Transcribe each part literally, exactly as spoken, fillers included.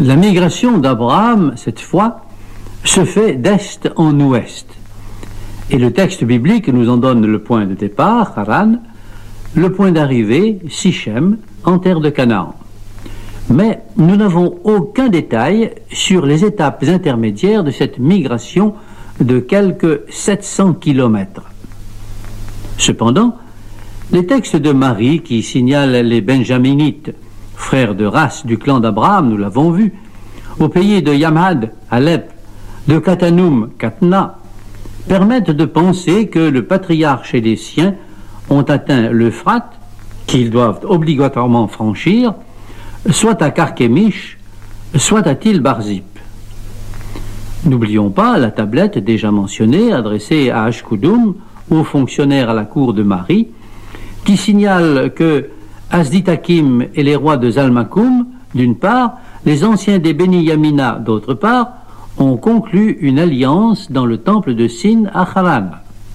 La migration d'Abraham, cette fois, se fait d'est en ouest. Et le texte biblique nous en donne le point de départ, Haran, le point d'arrivée, Sichem, en terre de Canaan. Mais nous n'avons aucun détail sur les étapes intermédiaires de cette migration de quelques sept cents kilomètres. Cependant, les textes de Marie qui signalent les Benjaminites, frères de race du clan d'Abraham, nous l'avons vu, au pays de Yamhad, Alep, de Katanoum, Katna, permettent de penser que le patriarche et les siens ont atteint l'Euphrate, qu'ils doivent obligatoirement franchir, soit à Carchemish, soit à Til-Barzip. N'oublions pas la tablette déjà mentionnée, adressée à Ashkoudoum, haut fonctionnaire à la cour de Marie, qui signale que Asditakim et les rois de Zalmakoum, d'une part, les anciens des Béni Yamina, d'autre part, ont conclu une alliance dans le temple de Sin à Haran.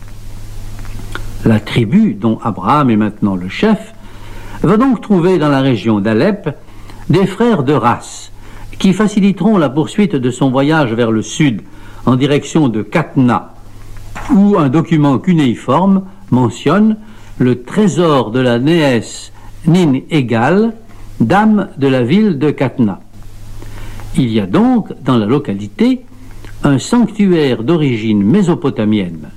La tribu, dont Abraham est maintenant le chef, va donc trouver dans la région d'Alep des frères de race qui faciliteront la poursuite de son voyage vers le sud en direction de Katna, où un document cunéiforme mentionne le trésor de la néesse Nin Egal, dame de la ville de Katna. Il y a donc dans la localité un sanctuaire d'origine mésopotamienne.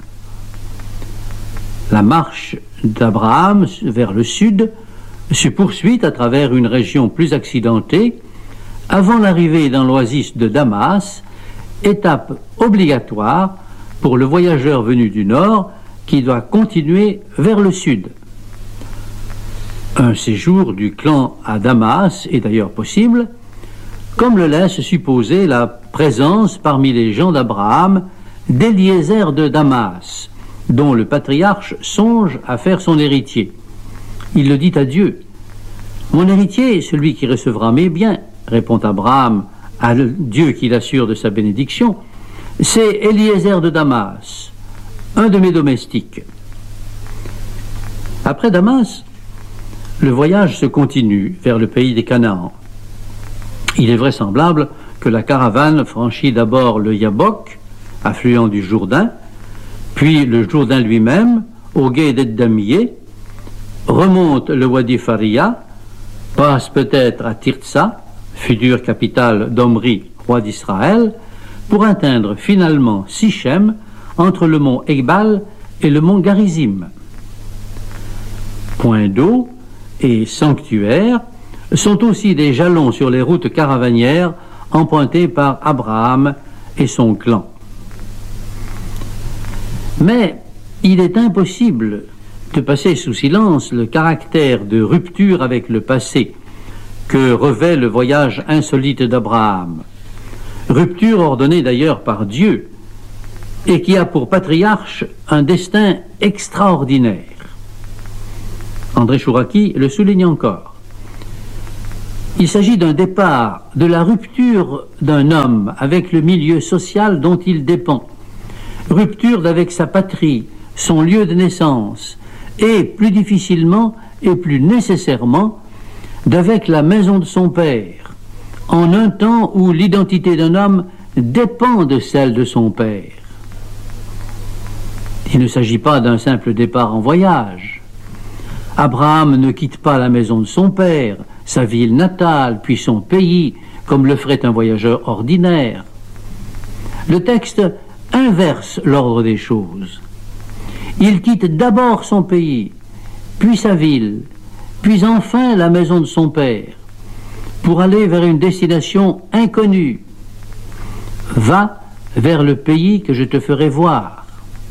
La marche d'Abraham vers le sud se poursuit à travers une région plus accidentée avant l'arrivée dans l'oasis de Damas, étape obligatoire pour le voyageur venu du nord qui doit continuer vers le sud. Un séjour du clan à Damas est d'ailleurs possible, comme le laisse supposer la présence parmi les gens d'Abraham d'Éliézer de Damas, dont le patriarche songe à faire son héritier. Il le dit à Dieu. « Mon héritier est celui qui recevra mes biens, » répond Abraham à Dieu qui l'assure de sa bénédiction. « C'est Éliézer de Damas, un de mes domestiques. » Après Damas, le voyage se continue vers le pays des Canaan. Il est vraisemblable que la caravane franchit d'abord le Yabok, affluent du Jourdain, puis le Jourdain lui-même, au gué d'Eddamié, remonte le Wadi Faria, passe peut-être à Tirtsa, future capitale d'Omri, roi d'Israël, pour atteindre finalement Sichem, entre le mont Egbal et le mont Garizim. Point d'eau et sanctuaire sont aussi des jalons sur les routes caravanières empruntées par Abraham et son clan. Mais il est impossible de passer sous silence le caractère de rupture avec le passé que revêt le voyage insolite d'Abraham. Rupture ordonnée d'ailleurs par Dieu et qui a pour patriarche un destin extraordinaire. André Chouraki le souligne encore. Il s'agit d'un départ, de la rupture d'un homme avec le milieu social dont il dépend, rupture d'avec sa patrie, son lieu de naissance, et plus difficilement et plus nécessairement d'avec la maison de son père, en un temps où l'identité d'un homme dépend de celle de son père. Il ne s'agit pas d'un simple départ en voyage. Abraham ne quitte pas la maison de son père, sa ville natale, puis son pays, comme le ferait un voyageur ordinaire. Le texte inverse l'ordre des choses. Il quitte d'abord son pays, puis sa ville, puis enfin la maison de son père, pour aller vers une destination inconnue. Va vers le pays que je te ferai voir.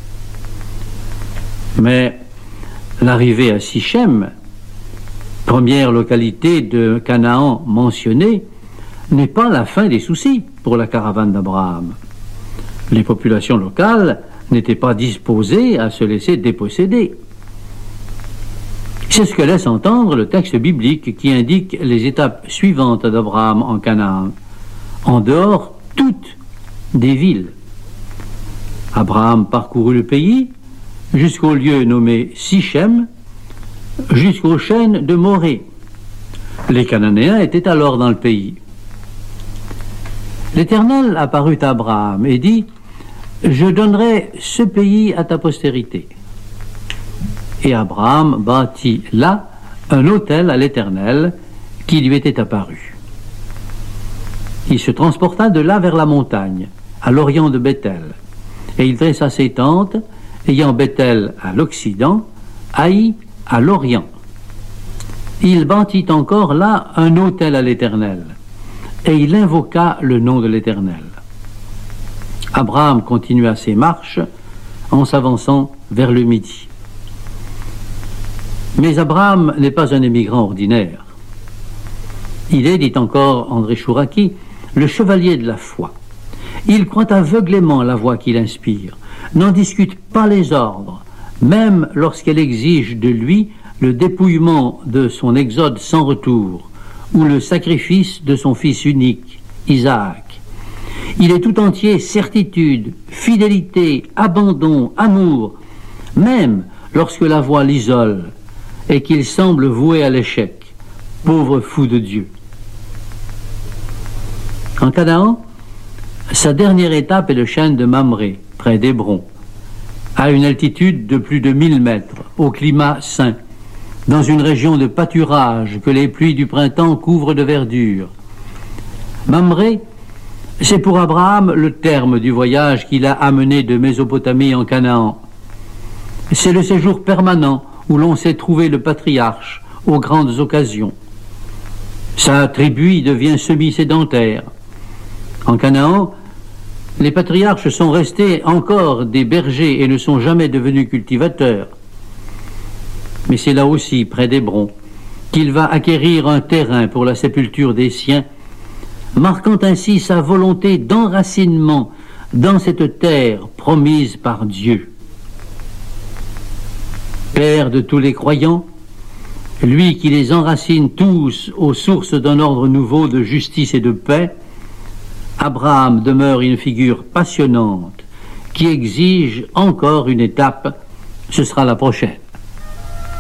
Mais l'arrivée à Sichem, première localité de Canaan mentionnée, n'est pas la fin des soucis pour la caravane d'Abraham. Les populations locales n'étaient pas disposées à se laisser déposséder. C'est ce que laisse entendre le texte biblique qui indique les étapes suivantes d'Abraham en Canaan, en dehors toutes des villes. Abraham parcourut le pays jusqu'au lieu nommé Sichem, jusqu'aux chênes de Morée. Les Cananéens étaient alors dans le pays. L'Éternel apparut à Abraham et dit, « Je donnerai ce pays à ta postérité. » Et Abraham bâtit là un autel à l'Éternel qui lui était apparu. Il se transporta de là vers la montagne, à l'orient de Béthel, et il dressa ses tentes, ayant Béthel à l'occident, Haï à l'orient. Il bâtit encore là un autel à l'Éternel, et il invoqua le nom de l'Éternel. Abraham continua ses marches en s'avançant vers le midi. Mais Abraham n'est pas un émigrant ordinaire. Il est, dit encore André Chouraki, le chevalier de la foi. Il croit aveuglément la voix qu'il inspire, n'en discute pas les ordres, même lorsqu'elle exige de lui le dépouillement de son exode sans retour, ou le sacrifice de son fils unique, Isaac. Il est tout entier certitude, fidélité, abandon, amour, même lorsque la voix l'isole et qu'il semble voué à l'échec, pauvre fou de Dieu. En Canaan, sa dernière étape est le chêne de Mamré, près d'Hébron, à une altitude de plus de mille mètres, au climat sain, dans une région de pâturage que les pluies du printemps couvrent de verdure. Mamré, c'est pour Abraham le terme du voyage qu'il a amené de Mésopotamie en Canaan. C'est le séjour permanent où l'on sait trouver le patriarche aux grandes occasions. Sa tribu y devient semi-sédentaire. En Canaan, les patriarches sont restés encore des bergers et ne sont jamais devenus cultivateurs. Mais c'est là aussi, près d'Hébron, qu'il va acquérir un terrain pour la sépulture des siens, marquant ainsi sa volonté d'enracinement dans cette terre promise par Dieu. Père de tous les croyants, lui qui les enracine tous aux sources d'un ordre nouveau de justice et de paix, Abraham demeure une figure passionnante qui exige encore une étape. Ce sera la prochaine.